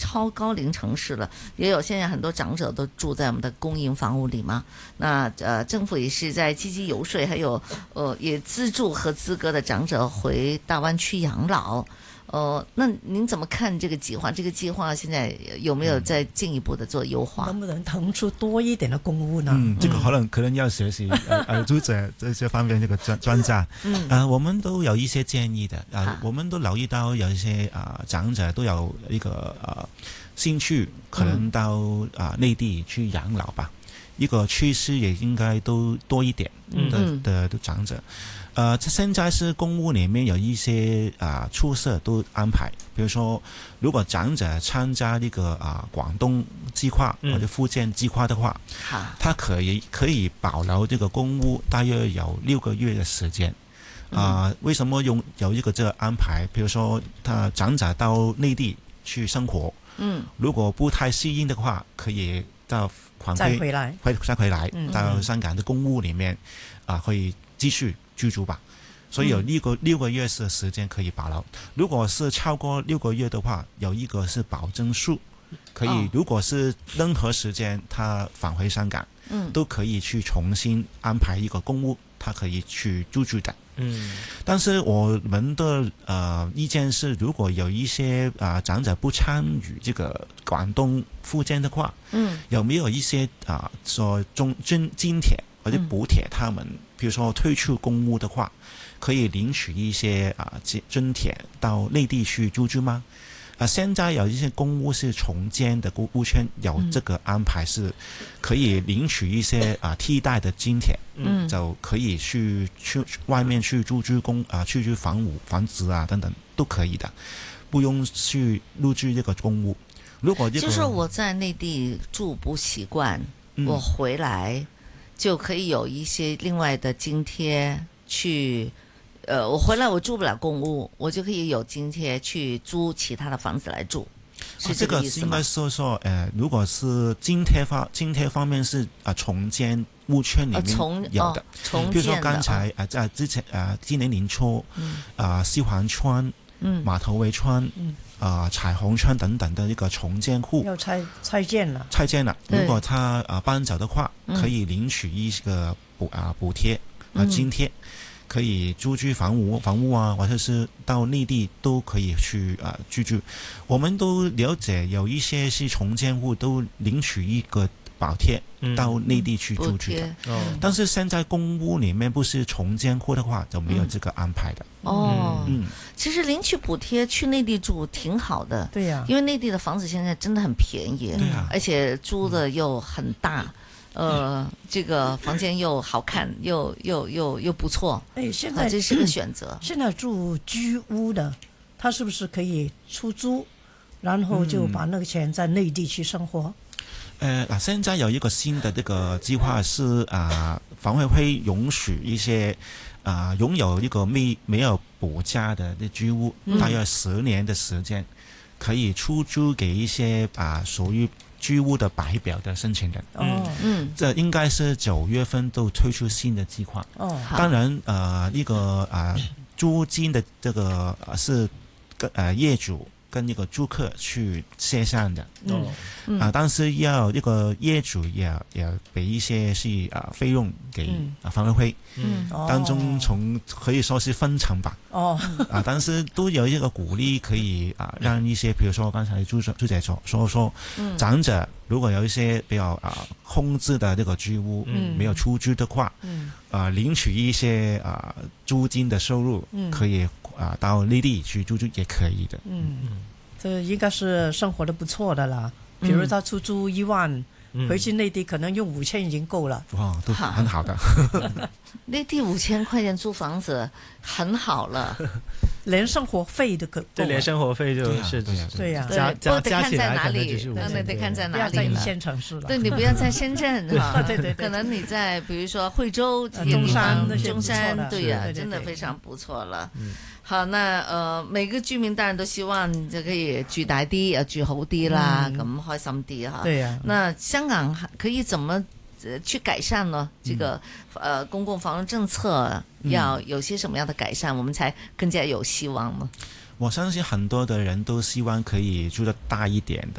超高龄城市了，也有现在很多长者都住在我们的公营房屋里嘛。那政府也是在积极游说，还有也资助合资格的长者回大湾区养老。那您怎么看这个计划？这个计划现在有没有再进一步的做优化？ 能不能腾出多一点的公屋呢？ 这个可能要学习读者这方面这个专家。我们都有一些建议的我们都留意到有一些长者都有一个兴趣，可能到内地去养老吧。一个趋势也应该都多一点的长者。现在是公屋里面有一些宿舍都安排，比如说如果长者参加这个广东计划或者福建计划的话，他可以保留这个公屋大约有6个月的时间。为什么有一个这个安排？比如说他长者到内地去生活，如果不太适应的话，可以到再回来到香港的公屋里面可以继续居住吧。所以有6个月的时间可以保留。如果是超过6个月的话，有一个是保证数，可以如果是任何时间他返回香港，都可以去重新安排一个公屋，他可以去住的。但是我们的意见是，如果有一些长者不参与这个广东福建的话，有没有一些说津贴或者补贴他们，比如说退出公屋的话，可以领取一些津贴到内地去住吗？现在有一些公屋是重建的屋邨，有这个安排是可以领取一些替代的津贴，就可以去外面去去住房子等等都可以的，不用去入住这个公屋。如果就是我在内地住不习惯，我回来就可以有一些另外的津贴去。我回来我住不了公屋，我就可以有津贴去租其他的房子来住，是这个意思吗？ 应该说如果是津贴方面是重建屋邨里面有的，比如说刚才之前今年年初西環村、馬頭圍村、彩虹村等等的一個重建戶要拆建了， 如果他搬走的話，可以領取一個補貼津貼。可以租房屋或者是到內地都可以去居住。我們都了解有一些是重建戶都領取一個補貼到內地去住的，但是現在公屋裡面不是重建戶的話就沒有這個安排的。 其實領取補貼去內地住挺好的， 對呀， 因為內地的房子現在真的很便宜，而且租的又很大。這個房間又好看，又不錯。 現在這是個選擇。 現在住居屋的，他是不是可以出租，然後就把那個錢在內地去生活？ 現在有一個新的這個計劃是房委會允許一些擁有一個沒有補價的居屋，大約10年的時間，可以出租給一些屬於居屋的白表的申請人。這應該是9月份都推出新的計劃。當然一個租金的這個是業主跟一個租客去協商的。但是要一個業主也俾一些是費用給房委會，當中可以說是分成吧。但是都有一個鼓勵，可以讓一些，比如說剛才朱姐說長者如果有一些比較空置的這個居屋沒有出租的話，領取一些租金的收入，可以到內地去住也可以的。 這應該是生活得不錯的啦。比如他出租1萬，回去內地可能用5000已經夠了。 哇，都很好的。 內地5000塊錢租房子很好了， 連生活費都夠。 對，連生活費就是對呀， 加起來可能就是5000。得看在哪裡了。不要在一線城市了。對，你不要在深圳哈。對，可能你在比如說惠州、中山，對呀，真的非常不錯了。好，那每個居民當然都希望就可以住大啲，住好啲啦，咁開心啲哈。 對呀。 那香港可以怎麼去改善呢？這個公共房屋政策要有些什麼樣的改善，我們才更加有希望呢？ 我相信很多的人都希望可以住得大一點